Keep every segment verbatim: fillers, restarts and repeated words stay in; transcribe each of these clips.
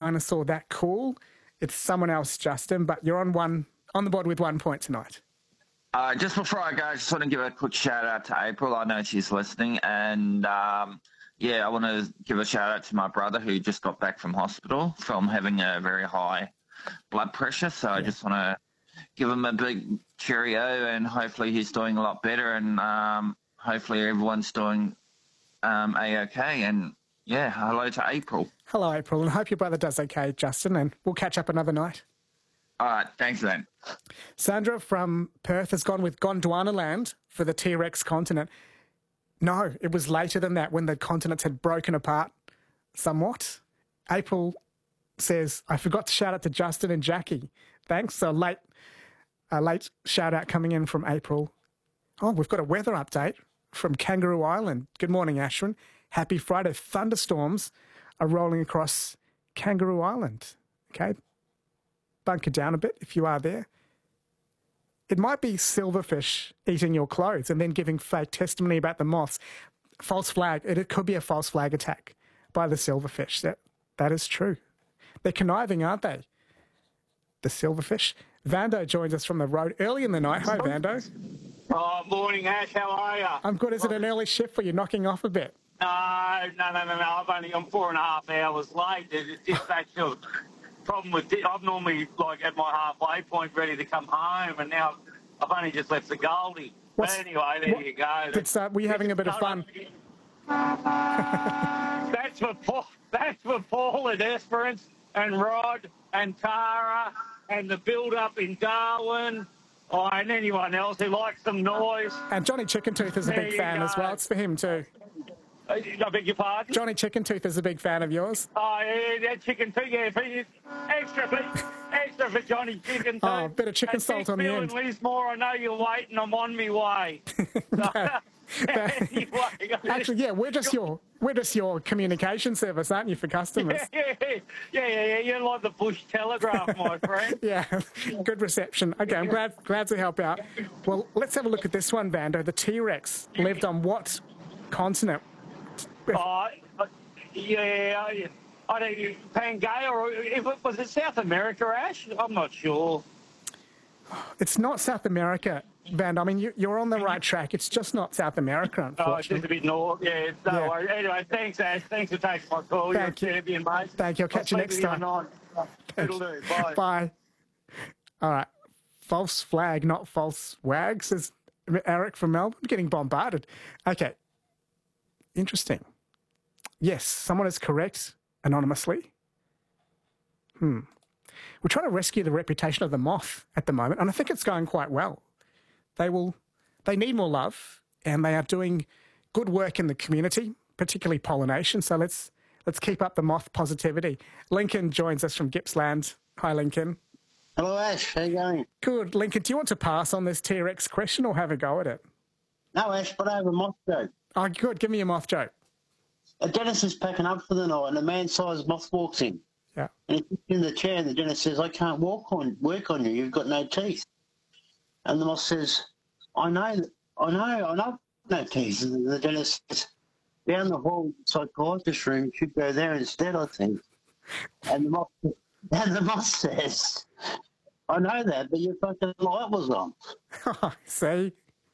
dinosaur that cool. It's someone else, Justin, but you're on one on the board with one point tonight. Uh, just before I go, I just want to give a quick shout out to April. I know she's listening, and um, yeah, I want to give a shout out to my brother who just got back from hospital from having a very high blood pressure. So yeah. I just want to give him a big cheerio, and hopefully he's doing a lot better, and um, hopefully everyone's doing um, a-okay. And yeah, hello to April. Hello, April, and hope your brother does okay, Justin, and we'll catch up another night. All right, thanks, then. Sandra from Perth has gone with Gondwana land for the T-Rex continent. No, it was later than that when the continents had broken apart somewhat. April says, I forgot to shout out to Justin and Jackie. Thanks. So late, a late shout out coming in from April. Oh, we've got a weather update from Kangaroo Island. Good morning, Ashwin. Happy Friday. Thunderstorms are rolling across Kangaroo Island. Okay. Bunker down a bit if you are there. It might be silverfish eating your clothes and then giving fake testimony about the moths. False flag. It, it could be a false flag attack by the silverfish. That, that is true. They're conniving, aren't they? The silverfish. Vando joins us from the road early in the night. Hi, Vando. Oh, morning, Ash. How are you? I'm good. Is it an early shift for you, knocking off a bit? No, no, no, no, no. I've only, I'm four and a half hours late. It's just that sort of problem with, I'm normally like at my halfway point ready to come home, and now I've only just left the Goldie. What's, but anyway, there what, you go. Good start. Were you having a bit of fun? That's for Paul, that's for Paul and Esperance and Rod and Tara and the build-up in Darwin. Oh, and anyone else who likes some noise. And Johnny Chickentooth is a there big fan go. as well. It's for him too. I beg your pardon? Johnny Chickentooth is a big fan of yours. Oh, yeah, that chicken too, yeah. Extra for, extra for Johnny Chickentooth. Oh, a bit of chicken and salt on the end. Lismore, I know you're waiting. I'm on my way. that, anyway, actually, yeah, we're just your we're just your communication service, aren't you, for customers? Yeah, yeah, yeah, yeah, yeah. You're like the Bush Telegraph, my friend. Yeah, good reception. Okay, I'm glad glad to help out. Well, let's have a look at this one, Vando. The T-Rex lived on what continent? Oh, yeah, I don't Pangaea, or if it was it South America, Ash? I'm not sure. It's not South America, Van. I mean, you, you're on the right track. It's just not South America, unfortunately. Oh, it's just a bit north. Yeah, it's no yeah. worries. Anyway, thanks, Ash. Thanks for taking my call. Thank You're you. a champion, mate. Thank you. I'll catch I'll you next time. It'll do. Bye. Bye. All right. False flag, not false wag, says Eric from Melbourne. I'm getting bombarded. Okay. Interesting. Yes, someone is correct anonymously. Hmm. We're trying to rescue the reputation of the moth at the moment, and I think it's going quite well. They will, they need more love, and they are doing good work in the community, particularly pollination. So let's let's keep up the moth positivity. Lincoln joins us from Gippsland. Hi, Lincoln. Hello, Ash. How you going? Good, Lincoln. Do you want to pass on this T-Rex question or have a go at it? No, Ash, but I have a moth joke. Oh, good. Give me a moth joke. A dentist is packing up for the night, and a man-sized moth walks in. Yeah. And he sits in the chair, and the dentist says, I can't walk on, work on you. You've got no teeth. And the moth says, I know, I know, I know no teeth. And the dentist says, down the hall, psychiatrist room, you should go there instead, I think. And the moth, and the moth says, I know that, but your fucking light was on. See?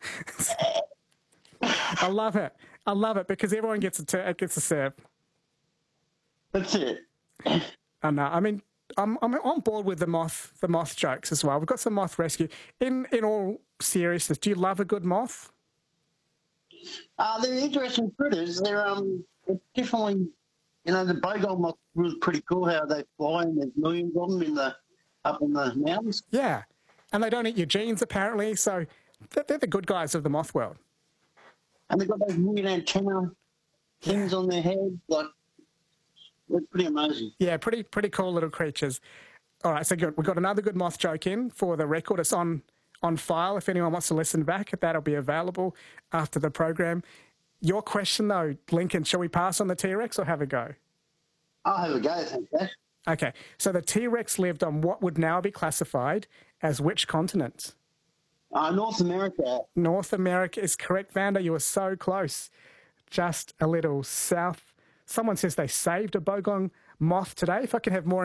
I love it. I love it because everyone gets a, t- gets a serve. That's it. I know. I mean, I'm I'm on board with the moth the moth jokes as well. We've got some moth rescue. In in all seriousness, do you love a good moth? Uh, they're interesting critters. They're um they're definitely, you know, the boggle moth was pretty cool how they fly, and there's millions of them in the up in the mountains. Yeah, and they don't eat your genes apparently, so they're, they're the good guys of the moth world. And they've got those weird antenna things on their head, like, they're pretty amazing. Yeah, pretty pretty cool little creatures. All right, so good. We've got another good moth joke in for the record. It's on, on file. If anyone wants to listen back, that'll be available after the program. Your question, though, Lincoln, shall we pass on the T-Rex or have a go? I'll have a go, thank you. Okay, so the T-Rex lived on what would now be classified as which continent? Uh, North America. North America is correct, Vanda. You were so close. Just a little south. Someone says they saved a bogong moth today. If I can have more